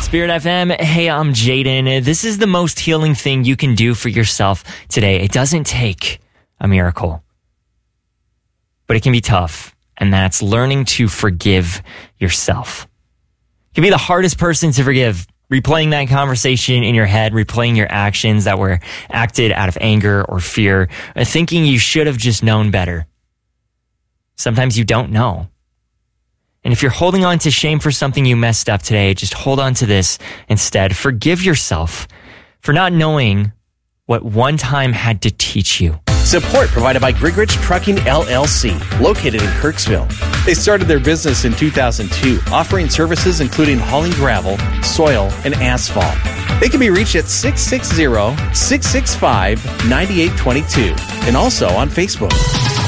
Spirit FM. Hey, I'm Jaden. This is the most healing thing you can do for yourself today. It doesn't take a miracle, but it can be tough, and that's learning to forgive yourself. You can be the hardest person to forgive. Replaying that conversation in your head, replaying your actions that were acted out of anger or fear, thinking you should have just known better. Sometimes you don't know. And if you're holding on to shame for something you messed up today, just hold on to this instead. Forgive yourself for not knowing what one time had to teach you. Support provided by Grigorich Trucking LLC, located in Kirksville. They started their business in 2002, offering services including hauling gravel, soil, and asphalt. They can be reached at 660-665-9822 and also on Facebook.